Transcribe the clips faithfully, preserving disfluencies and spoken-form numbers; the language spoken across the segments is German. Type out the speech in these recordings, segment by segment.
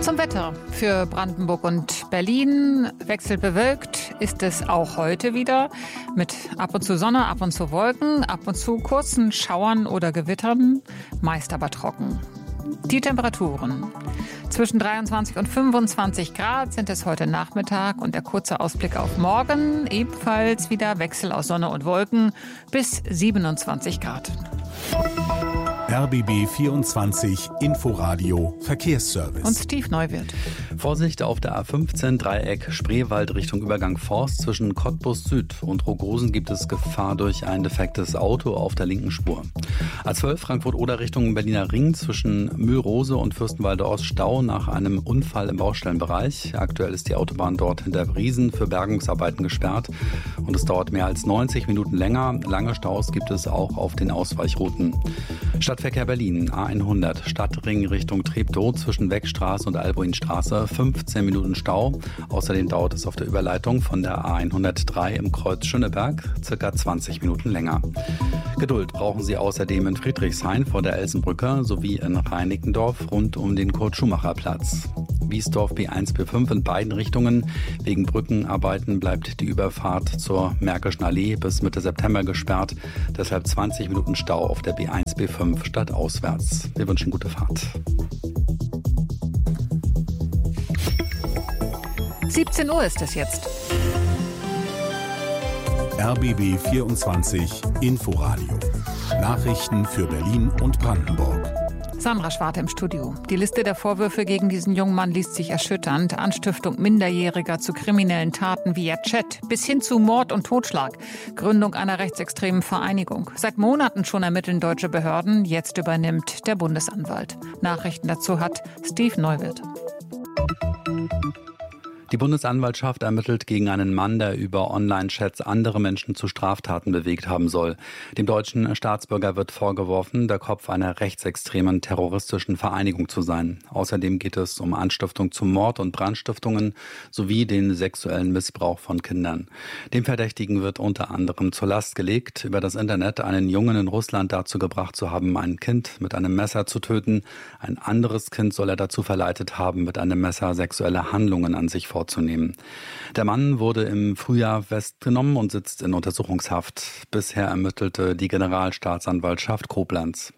Zum Wetter für Brandenburg und Berlin. Wechselbewölkt ist es auch heute wieder mit ab und zu Sonne, ab und zu Wolken, ab und zu kurzen Schauern oder Gewittern, meist aber trocken. Die Temperaturen. Zwischen dreiundzwanzig und fünfundzwanzig Grad sind es heute Nachmittag und der kurze Ausblick auf morgen. Ebenfalls wieder Wechsel aus Sonne und Wolken bis siebenundzwanzig Grad. R B B vierundzwanzig Inforadio Verkehrsservice. Und Steve Neuwirth. Vorsicht auf der A fünfzehn Dreieck Spreewald Richtung Übergang Forst. Zwischen Cottbus Süd und Rogrosen gibt es Gefahr durch ein defektes Auto auf der linken Spur. A zwölf Frankfurt-Oder Richtung Berliner Ring zwischen Mühlrose und Fürstenwalde Ost Stau nach einem Unfall im Baustellenbereich. Aktuell ist die Autobahn dort hinter Briesen für Bergungsarbeiten gesperrt und es dauert mehr als neunzig Minuten länger. Lange Staus gibt es auch auf den Ausweichrouten. Stadtverkehr Berlin, A hundert, Stadtring Richtung Treptow zwischen Weckstraße und Albuinstraße, fünfzehn Minuten Stau. Außerdem dauert es auf der Überleitung von der A hundertdrei im Kreuz Schöneberg circa zwanzig Minuten länger. Geduld brauchen Sie außerdem in Friedrichshain vor der Elsenbrücke sowie in Reinickendorf rund um den Kurt-Schumacher-Platz. Wiesdorf B eins B fünf in beiden Richtungen. Wegen Brückenarbeiten bleibt die Überfahrt zur Märkischen Allee bis Mitte September gesperrt. Deshalb zwanzig Minuten Stau auf der B eins B fünf statt auswärts. Wir wünschen gute Fahrt. siebzehn Uhr ist es jetzt. R B B vierundzwanzig Inforadio. Nachrichten für Berlin und Brandenburg. Sandra Schwarte im Studio. Die Liste der Vorwürfe gegen diesen jungen Mann liest sich erschütternd. Anstiftung Minderjähriger zu kriminellen Taten via Chat bis hin zu Mord und Totschlag. Gründung einer rechtsextremen Vereinigung. Seit Monaten schon ermitteln deutsche Behörden. Jetzt übernimmt der Bundesanwalt. Nachrichten dazu hat Steve Neuwirth. Die Bundesanwaltschaft ermittelt gegen einen Mann, der über Online-Chats andere Menschen zu Straftaten bewegt haben soll. Dem deutschen Staatsbürger wird vorgeworfen, der Kopf einer rechtsextremen terroristischen Vereinigung zu sein. Außerdem geht es um Anstiftung zu Mord und Brandstiftungen sowie den sexuellen Missbrauch von Kindern. Dem Verdächtigen wird unter anderem zur Last gelegt, über das Internet einen Jungen in Russland dazu gebracht zu haben, ein Kind mit einem Messer zu töten. Ein anderes Kind soll er dazu verleitet haben, mit einem Messer sexuelle Handlungen an sich vorzunehmen. Der Mann wurde im Frühjahr festgenommen und sitzt in Untersuchungshaft. Bisher ermittelte die Generalstaatsanwaltschaft Koblenz.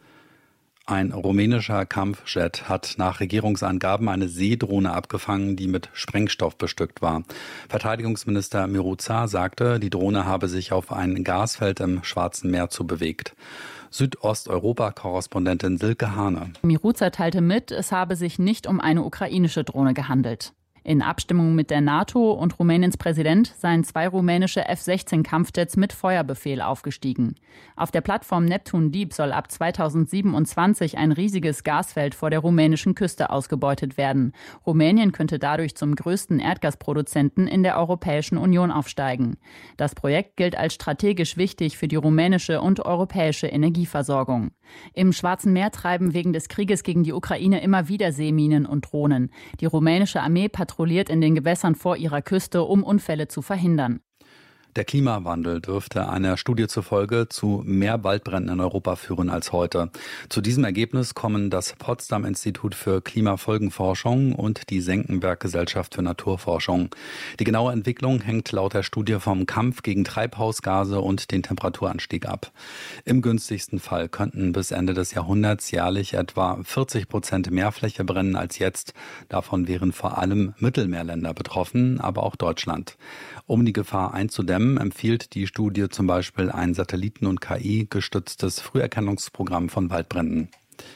Ein rumänischer Kampfjet hat nach Regierungsangaben eine Seedrohne abgefangen, die mit Sprengstoff bestückt war. Verteidigungsminister Miroța sagte, die Drohne habe sich auf ein Gasfeld im Schwarzen Meer zubewegt. Südosteuropa-Korrespondentin Silke Hane. Miroța teilte mit, es habe sich nicht um eine ukrainische Drohne gehandelt. In Abstimmung mit der NATO und Rumäniens Präsident seien zwei rumänische F sechzehn Kampfjets mit Feuerbefehl aufgestiegen. Auf der Plattform Neptun Deep soll ab zweitausendsiebenundzwanzig ein riesiges Gasfeld vor der rumänischen Küste ausgebeutet werden. Rumänien könnte dadurch zum größten Erdgasproduzenten in der Europäischen Union aufsteigen. Das Projekt gilt als strategisch wichtig für die rumänische und europäische Energieversorgung. Im Schwarzen Meer treiben wegen des Krieges gegen die Ukraine immer wieder Seeminen und Drohnen. Die rumänische Armee patrouilliert in den Gewässern vor ihrer Küste, um Unfälle zu verhindern. Der Klimawandel dürfte einer Studie zufolge zu mehr Waldbränden in Europa führen als heute. Zu diesem Ergebnis kommen das Potsdam-Institut für Klimafolgenforschung und die Senckenberg-Gesellschaft für Naturforschung. Die genaue Entwicklung hängt laut der Studie vom Kampf gegen Treibhausgase und den Temperaturanstieg ab. Im günstigsten Fall könnten bis Ende des Jahrhunderts jährlich etwa vierzig Prozent mehr Fläche brennen als jetzt. Davon wären vor allem Mittelmeerländer betroffen, aber auch Deutschland. Um die Gefahr einzudämmen, empfiehlt die Studie zum Beispiel ein Satelliten- und K I-gestütztes Früherkennungsprogramm von Waldbränden.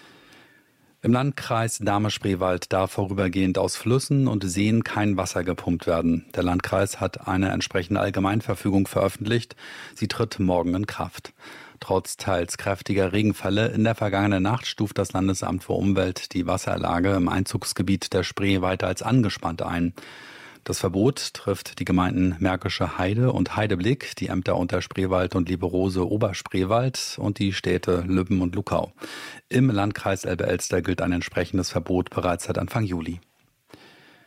Im Landkreis Dahme-Spreewald darf vorübergehend aus Flüssen und Seen kein Wasser gepumpt werden. Der Landkreis hat eine entsprechende Allgemeinverfügung veröffentlicht. Sie tritt morgen in Kraft. Trotz teils kräftiger Regenfälle in der vergangenen Nacht stuft das Landesamt für Umwelt die Wasserlage im Einzugsgebiet der Spree weiter als angespannt ein. Das Verbot trifft die Gemeinden Märkische Heide und Heideblick, die Ämter Unterspreewald und Lieberose Oberspreewald und die Städte Lübben und Luckau. Im Landkreis Elbe-Elster gilt ein entsprechendes Verbot bereits seit Anfang Juli.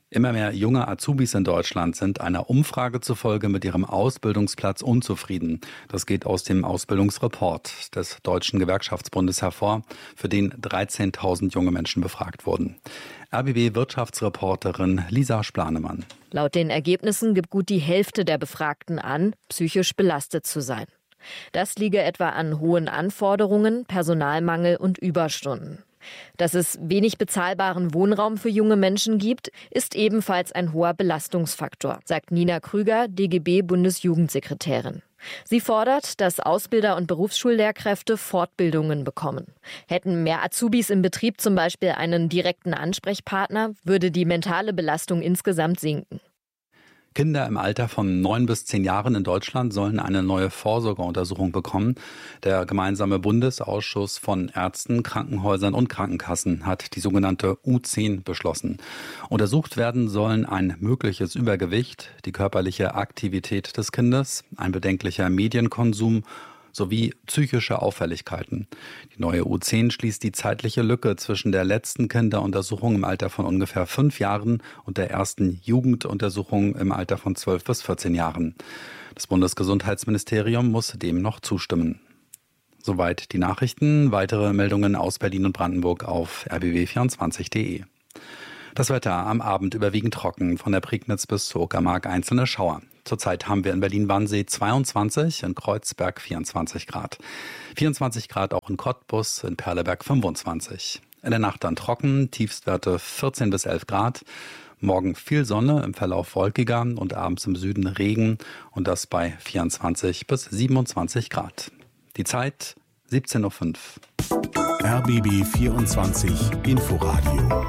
Immer mehr junge Azubis in Deutschland sind einer Umfrage zufolge mit ihrem Ausbildungsplatz unzufrieden. Das geht aus dem Ausbildungsreport des Deutschen Gewerkschaftsbundes hervor, für den dreizehntausend junge Menschen befragt wurden. R B B-Wirtschaftsreporterin Lisa Splanemann. Laut den Ergebnissen gibt gut die Hälfte der Befragten an, psychisch belastet zu sein. Das liege etwa an hohen Anforderungen, Personalmangel und Überstunden. Dass es wenig bezahlbaren Wohnraum für junge Menschen gibt, ist ebenfalls ein hoher Belastungsfaktor, sagt Nina Krüger, D G B-Bundesjugendsekretärin. Sie fordert, dass Ausbilder und Berufsschullehrkräfte Fortbildungen bekommen. Hätten mehr Azubis im Betrieb zum Beispiel einen direkten Ansprechpartner, würde die mentale Belastung insgesamt sinken. Kinder im Alter von neun bis zehn Jahren in Deutschland sollen eine neue Vorsorgeuntersuchung bekommen. Der gemeinsame Bundesausschuss von Ärzten, Krankenhäusern und Krankenkassen hat die sogenannte U zehn beschlossen. Untersucht werden sollen ein mögliches Übergewicht, die körperliche Aktivität des Kindes, ein bedenklicher Medienkonsum sowie psychische Auffälligkeiten. Die neue U zehn schließt die zeitliche Lücke zwischen der letzten Kinderuntersuchung im Alter von ungefähr fünf Jahren und der ersten Jugenduntersuchung im Alter von zwölf bis vierzehn Jahren. Das Bundesgesundheitsministerium muss dem noch zustimmen. Soweit die Nachrichten. Weitere Meldungen aus Berlin und Brandenburg auf r b b vierundzwanzig punkt d e. Das Wetter am Abend überwiegend trocken, von der Prignitz bis zur Uckermark einzelne Schauer. Zurzeit haben wir in Berlin-Wannsee zweiundzwanzig, in Kreuzberg vierundzwanzig Grad. vierundzwanzig Grad auch in Cottbus, in Perleberg fünfundzwanzig. In der Nacht dann trocken, Tiefstwerte vierzehn bis elf Grad. Morgen viel Sonne, im Verlauf wolkiger und abends im Süden Regen und das bei vierundzwanzig bis siebenundzwanzig Grad. Die Zeit siebzehn Uhr fünf. R B B vierundzwanzig Inforadio.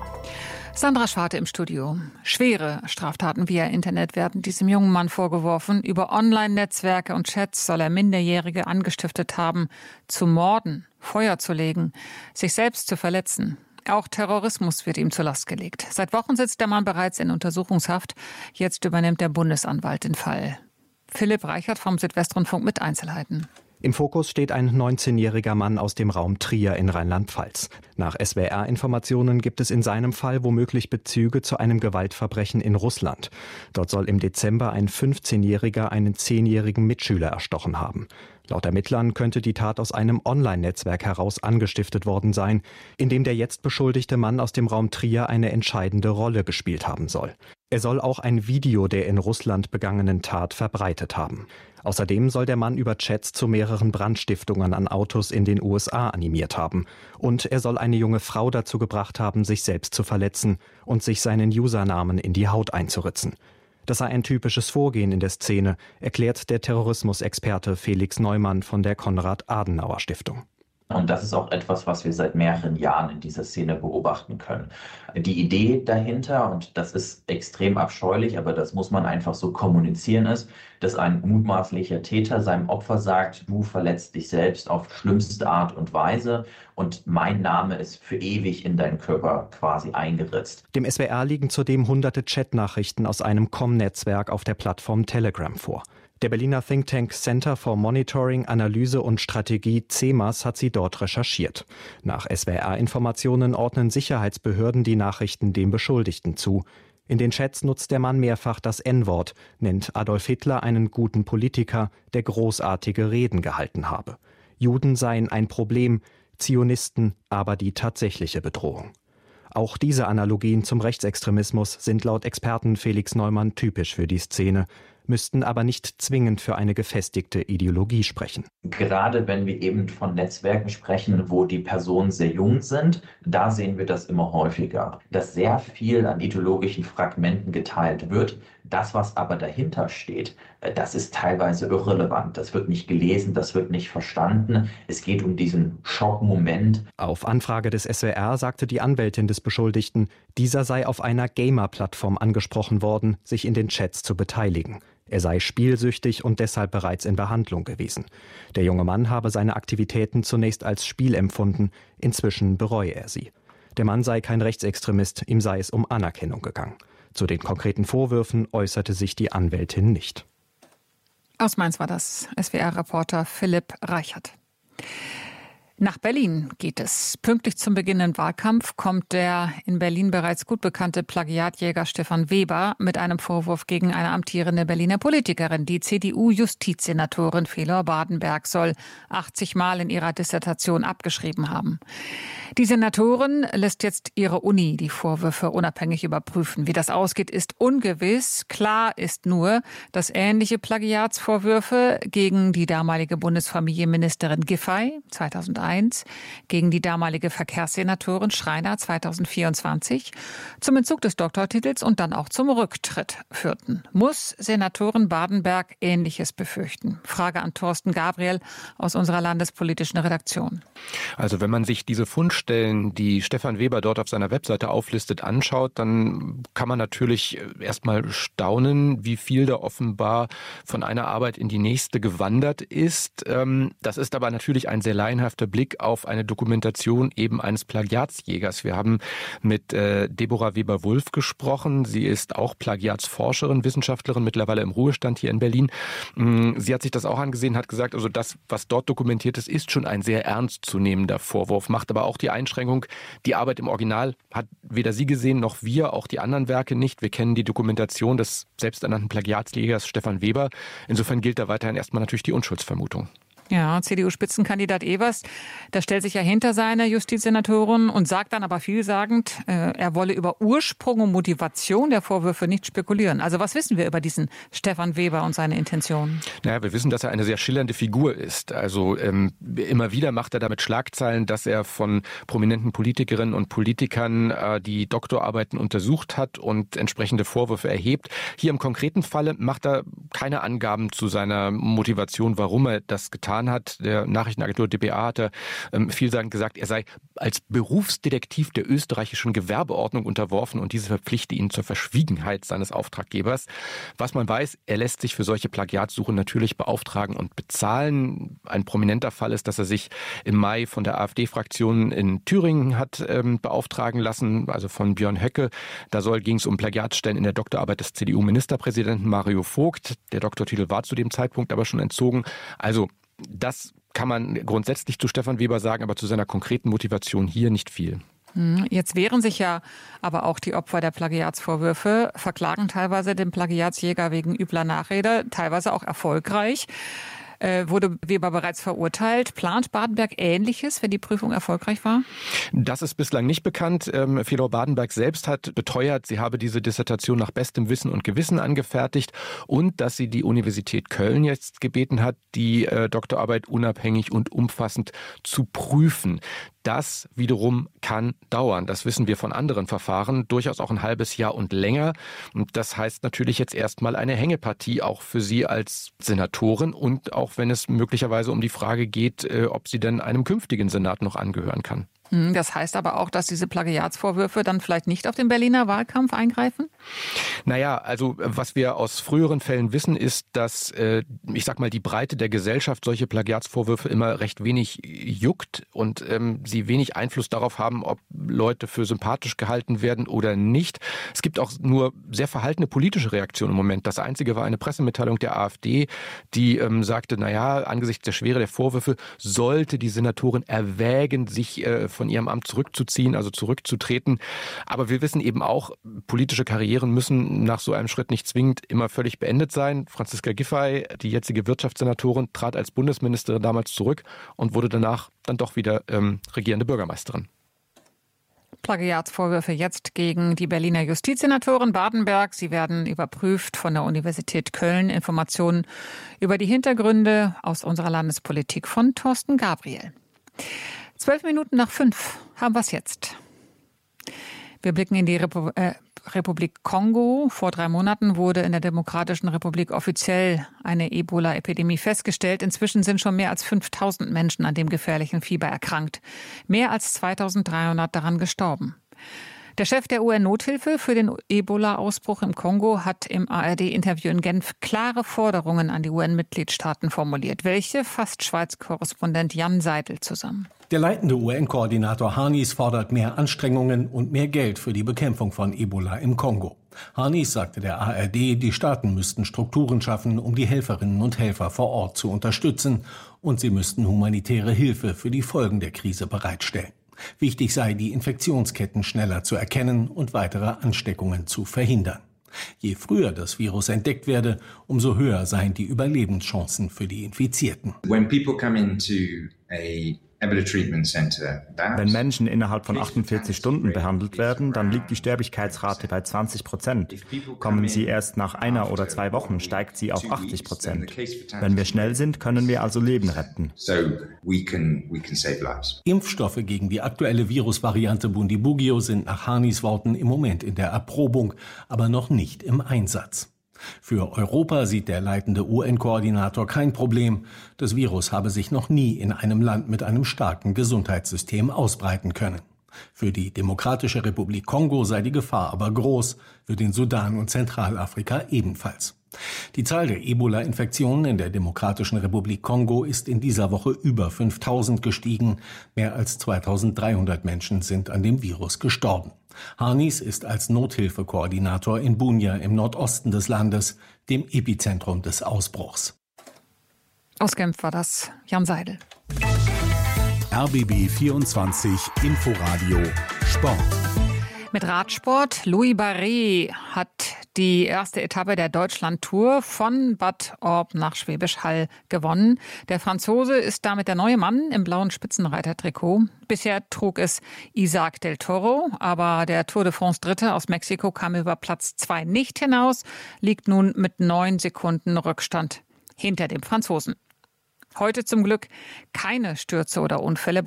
Sandra Schwarte im Studio. Schwere Straftaten via Internet werden diesem jungen Mann vorgeworfen. Über Online-Netzwerke und Chats soll er Minderjährige angestiftet haben, zu morden, Feuer zu legen, sich selbst zu verletzen. Auch Terrorismus wird ihm zur Last gelegt. Seit Wochen sitzt der Mann bereits in Untersuchungshaft. Jetzt übernimmt der Bundesanwalt den Fall. Philipp Reichert vom Südwestrundfunk mit Einzelheiten. Im Fokus steht ein neunzehnjähriger Mann aus dem Raum Trier in Rheinland-Pfalz. Nach S W R-Informationen gibt es in seinem Fall womöglich Bezüge zu einem Gewaltverbrechen in Russland. Dort soll im Dezember ein fünfzehnjähriger einen zehnjährigen Mitschüler erstochen haben. Laut Ermittlern könnte die Tat aus einem Online-Netzwerk heraus angestiftet worden sein, in dem der jetzt beschuldigte Mann aus dem Raum Trier eine entscheidende Rolle gespielt haben soll. Er soll auch ein Video der in Russland begangenen Tat verbreitet haben. Außerdem soll der Mann über Chats zu mehreren Brandstiftungen an Autos in den U S A animiert haben. Und er soll eine junge Frau dazu gebracht haben, sich selbst zu verletzen und sich seinen Usernamen in die Haut einzuritzen. Das sei ein typisches Vorgehen in der Szene, erklärt der Terrorismusexperte Felix Neumann von der Konrad-Adenauer-Stiftung. Und das ist auch etwas, was wir seit mehreren Jahren in dieser Szene beobachten können. Die Idee dahinter, und das ist extrem abscheulich, aber das muss man einfach so kommunizieren, ist, dass ein mutmaßlicher Täter seinem Opfer sagt, du verletzt dich selbst auf schlimmste Art und Weise und mein Name ist für ewig in deinen Körper quasi eingeritzt. Dem S W R liegen zudem hunderte Chatnachrichten aus einem Com-Netzwerk auf der Plattform Telegram vor. Der Berliner Think Tank Center for Monitoring, Analyse und Strategie C E M A S hat sie dort recherchiert. Nach S W R-Informationen ordnen Sicherheitsbehörden die Nachrichten dem Beschuldigten zu. In den Chats nutzt der Mann mehrfach das En-Wort, nennt Adolf Hitler einen guten Politiker, der großartige Reden gehalten habe. Juden seien ein Problem, Zionisten aber die tatsächliche Bedrohung. Auch diese Analogien zum Rechtsextremismus sind laut Experten Felix Neumann typisch für die Szene, müssten aber nicht zwingend für eine gefestigte Ideologie sprechen. Gerade wenn wir eben von Netzwerken sprechen, wo die Personen sehr jung sind, da sehen wir das immer häufiger, dass sehr viel an ideologischen Fragmenten geteilt wird. Das, was aber dahinter steht, das ist teilweise irrelevant. Das wird nicht gelesen, das wird nicht verstanden. Es geht um diesen Schockmoment. Auf Anfrage des S W R sagte die Anwältin des Beschuldigten, dieser sei auf einer Gamer-Plattform angesprochen worden, sich in den Chats zu beteiligen. Er sei spielsüchtig und deshalb bereits in Behandlung gewesen. Der junge Mann habe seine Aktivitäten zunächst als Spiel empfunden, inzwischen bereue er sie. Der Mann sei kein Rechtsextremist, ihm sei es um Anerkennung gegangen. Zu den konkreten Vorwürfen äußerte sich die Anwältin nicht. Aus Mainz war das S W R-Reporter Philipp Reichert. Nach Berlin geht es. Pünktlich zum beginnenden Wahlkampf kommt der in Berlin bereits gut bekannte Plagiatjäger Stefan Weber mit einem Vorwurf gegen eine amtierende Berliner Politikerin. Die C D U-Justizsenatorin Felor Badenberg soll achtzig Mal in ihrer Dissertation abgeschrieben haben. Die Senatorin lässt jetzt ihre Uni die Vorwürfe unabhängig überprüfen. Wie das ausgeht, ist ungewiss. Klar ist nur, dass ähnliche Plagiatsvorwürfe gegen die damalige Bundesfamilienministerin Giffey zweitausendeins, gegen die damalige Verkehrssenatorin Schreiner zweitausendvierundzwanzig zum Entzug des Doktortitels und dann auch zum Rücktritt führten. Muss Senatorin Badenberg Ähnliches befürchten? Frage an Thorsten Gabriel aus unserer landespolitischen Redaktion. Also wenn man sich diese Fundstellen, die Stefan Weber dort auf seiner Webseite auflistet, anschaut, dann kann man natürlich erstmal staunen, wie viel da offenbar von einer Arbeit in die nächste gewandert ist. Das ist aber natürlich ein sehr laienhafter Blick auf eine Dokumentation eben eines Plagiatsjägers. Wir haben mit äh, Deborah Weber-Wulff gesprochen. Sie ist auch Plagiatsforscherin, Wissenschaftlerin, mittlerweile im Ruhestand hier in Berlin. Sie hat sich das auch angesehen, hat gesagt, also das, was dort dokumentiert ist, ist schon ein sehr ernstzunehmender Vorwurf, macht aber auch die Einschränkung, die Arbeit im Original hat weder sie gesehen noch wir, auch die anderen Werke nicht. Wir kennen die Dokumentation des selbsternannten Plagiatsjägers Stefan Weber. Insofern gilt da weiterhin erstmal natürlich die Unschuldsvermutung. Ja, C D U-Spitzenkandidat Evers, der stellt sich ja hinter seine Justizsenatorin und sagt dann aber vielsagend, äh, er wolle über Ursprung und Motivation der Vorwürfe nicht spekulieren. Also was wissen wir über diesen Stefan Weber und seine Intentionen? Naja, wir wissen, dass er eine sehr schillernde Figur ist. Also ähm, immer wieder macht er damit Schlagzeilen, dass er von prominenten Politikerinnen und Politikern äh, die Doktorarbeiten untersucht hat und entsprechende Vorwürfe erhebt. Hier im konkreten Falle macht er keine Angaben zu seiner Motivation, warum er das getan hat. Der Nachrichtenagentur D B A hatte ähm, vielsagend gesagt, er sei als Berufsdetektiv der österreichischen Gewerbeordnung unterworfen und diese verpflichte ihn zur Verschwiegenheit seines Auftraggebers. Was man weiß, er lässt sich für solche Plagiatsuchen natürlich beauftragen und bezahlen. Ein prominenter Fall ist, dass er sich im Mai von der AfD-Fraktion in Thüringen hat ähm, beauftragen lassen, also von Björn Höcke. Da soll ging es um Plagiatsstellen in der Doktorarbeit des C D U-Ministerpräsidenten Mario Vogt. Der Doktortitel war zu dem Zeitpunkt aber schon entzogen. Also das kann man grundsätzlich zu Stefan Weber sagen, aber zu seiner konkreten Motivation hier nicht viel. Jetzt wehren sich ja aber auch die Opfer der Plagiatsvorwürfe, verklagen teilweise den Plagiatsjäger wegen übler Nachrede, teilweise auch erfolgreich. Äh, wurde Weber bereits verurteilt. Plant Badenberg Ähnliches, wenn die Prüfung erfolgreich war? Das ist bislang nicht bekannt. Ähm, Felor Badenberg selbst hat beteuert, sie habe diese Dissertation nach bestem Wissen und Gewissen angefertigt und dass sie die Universität Köln jetzt gebeten hat, die äh, Doktorarbeit unabhängig und umfassend zu prüfen. Das wiederum kann dauern. Das wissen wir von anderen Verfahren, durchaus auch ein halbes Jahr und länger. Und das heißt natürlich jetzt erstmal eine Hängepartie auch für Sie als Senatorin und auch wenn es möglicherweise um die Frage geht, ob sie denn einem künftigen Senat noch angehören kann. Das heißt aber auch, dass diese Plagiatsvorwürfe dann vielleicht nicht auf den Berliner Wahlkampf eingreifen? Naja, also was wir aus früheren Fällen wissen, ist, dass, äh, ich sag mal, die Breite der Gesellschaft solche Plagiatsvorwürfe immer recht wenig juckt und ähm, sie wenig Einfluss darauf haben, ob Leute für sympathisch gehalten werden oder nicht. Es gibt auch nur sehr verhaltene politische Reaktionen im Moment. Das Einzige war eine Pressemitteilung der AfD, die ähm, sagte, naja, angesichts der Schwere der Vorwürfe sollte die Senatorin erwägen, sich äh, von ihrem Amt zurückzuziehen, also zurückzutreten. Aber wir wissen eben auch, politische Karrieren müssen nach so einem Schritt nicht zwingend immer völlig beendet sein. Franziska Giffey, die jetzige Wirtschaftssenatorin, trat als Bundesministerin damals zurück und wurde danach dann doch wieder ähm, regierende Bürgermeisterin. Plagiatsvorwürfe jetzt gegen die Berliner Justizsenatorin Badenberg. Sie werden überprüft von der Universität Köln. Informationen über die Hintergründe aus unserer Landespolitik von Thorsten Gabriel. Zwölf Minuten nach fünf haben wir es jetzt. Wir blicken in die Repu- äh, Republik Kongo. Vor drei Monaten wurde in der Demokratischen Republik offiziell eine Ebola-Epidemie festgestellt. Inzwischen sind schon mehr als fünftausend Menschen an dem gefährlichen Fieber erkrankt. Mehr als zweitausenddreihundert daran gestorben. Der Chef der U N-Nothilfe für den Ebola-Ausbruch im Kongo hat im A R D-Interview in Genf klare Forderungen an die U N-Mitgliedstaaten formuliert. Welche fasst Schweiz-Korrespondent Jan Seidel zusammen. Der leitende U N-Koordinator Harnis fordert mehr Anstrengungen und mehr Geld für die Bekämpfung von Ebola im Kongo. Harnis sagte der A R D, die Staaten müssten Strukturen schaffen, um die Helferinnen und Helfer vor Ort zu unterstützen, und sie müssten humanitäre Hilfe für die Folgen der Krise bereitstellen. Wichtig sei, die Infektionsketten schneller zu erkennen und weitere Ansteckungen zu verhindern. Je früher das Virus entdeckt werde, umso höher seien die Überlebenschancen für die Infizierten. When people come into a Wenn Menschen innerhalb von achtundvierzig Stunden behandelt werden, dann liegt die Sterblichkeitsrate bei zwanzig Prozent. Kommen sie erst nach einer oder zwei Wochen, steigt sie auf achtzig Prozent. Wenn wir schnell sind, können wir also Leben retten. Impfstoffe gegen die aktuelle Virusvariante Bundibugyo sind nach Harnis Worten im Moment in der Erprobung, aber noch nicht im Einsatz. Für Europa sieht der leitende U N-Koordinator kein Problem. Das Virus habe sich noch nie in einem Land mit einem starken Gesundheitssystem ausbreiten können. Für die Demokratische Republik Kongo sei die Gefahr aber groß, für den Sudan und Zentralafrika ebenfalls. Die Zahl der Ebola-Infektionen in der Demokratischen Republik Kongo ist in dieser Woche über fünftausend gestiegen. Mehr als zweitausenddreihundert Menschen sind an dem Virus gestorben. Harnis ist als Nothilfekoordinator in Bunia im Nordosten des Landes, dem Epizentrum des Ausbruchs. Aus Genf war das Jan Seidel. R B B vierundzwanzig Inforadio Sport. Mit Radsport. Louis Barret hat die erste Etappe der Deutschland-Tour von Bad Orb nach Schwäbisch Hall gewonnen. Der Franzose ist damit der neue Mann im blauen Spitzenreitertrikot. Bisher trug es Isaac del Toro, aber der Tour de France Dritte aus Mexiko kam über Platz zwei nicht hinaus, liegt nun mit neun Sekunden Rückstand hinter dem Franzosen. Heute zum Glück keine Stürze oder Unfälle.